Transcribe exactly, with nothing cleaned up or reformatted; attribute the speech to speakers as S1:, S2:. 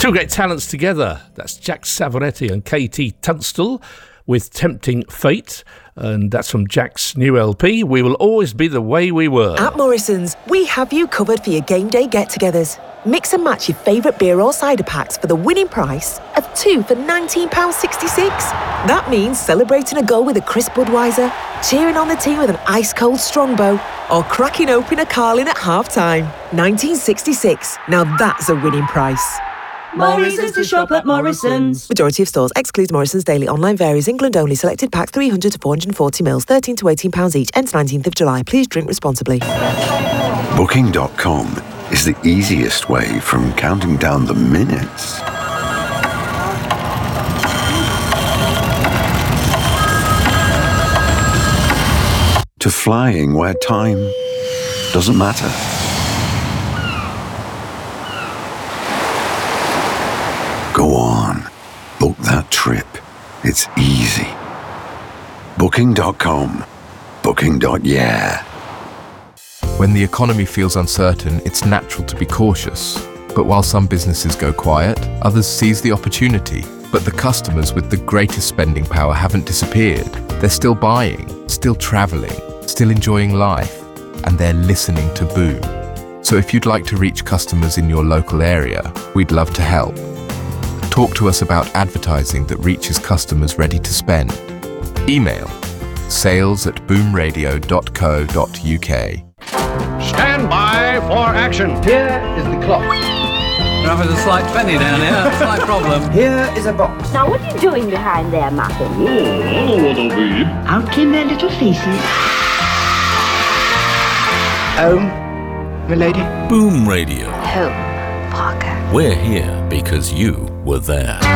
S1: Two great talents together. That's Jack Savonetti and Katie Tunstall with Tempting Fate. And that's from Jack's new L P, We Will Always Be the Way We Were.
S2: At Morrison's, we have you covered for your game day get-togethers. Mix and match your favourite beer or cider packs for the winning price of two for nineteen pounds sixty-six. That means celebrating a goal with a crisp Budweiser, cheering on the team with an ice-cold Strongbow, or cracking open a Carling at half-time. nineteen sixty-six. Now that's a winning price.
S3: Morrison's to shop at Morrison's.
S2: Majority of stores excludes Morrison's daily online varies. England only. Selected packs three hundred to four hundred forty mils, thirteen to eighteen pounds each. Ends nineteenth of July. Please drink responsibly.
S4: Booking dot com is the easiest way from counting down the minutes to flying where time doesn't matter. Go on, book that trip. It's easy. Booking dot com. Booking. Yeah.
S5: When the economy feels uncertain, it's natural to be cautious. But while some businesses go quiet, others seize the opportunity. But the customers with the greatest spending power haven't disappeared. They're still buying, still traveling, still enjoying life, and they're listening to Boom. So if you'd like to reach customers in your local area, we'd love to help. Talk to us about advertising that reaches customers ready to spend. Email sales at boomradio dot co dot uk.
S6: Stand by for action.
S7: Here is the clock.
S8: Now there's a slight penny down here, slight problem.
S7: Here is a box.
S9: Now what are you doing behind there, Martin?
S6: Oh, I know what I'll be.
S9: Out in their little faces.
S7: Home, milady.
S10: Boom Radio.
S9: Home, Parker.
S10: We're here because you were there.